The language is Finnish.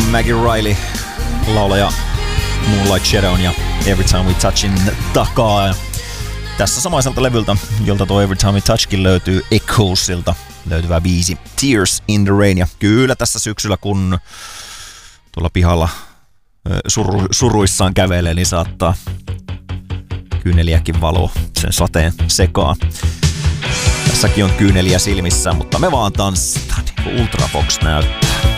Maggie Riley, laulaja Moonlight Shadown ja Every Time We Touchin takaa. Ja tässä samaiselta levyltä, jolta tuo Every Time We Touchkin löytyy, Echoesilta löytyvä biisi Tears in the Rain. Ja kyllä tässä syksyllä, kun tuolla pihalla suruissaan kävelee, niin saattaa kyyneliäkin valua sen sateen sekaan. Tässäkin on kyyneliä silmissä, mutta me vaan tanssitaan. Ultravox näyttää.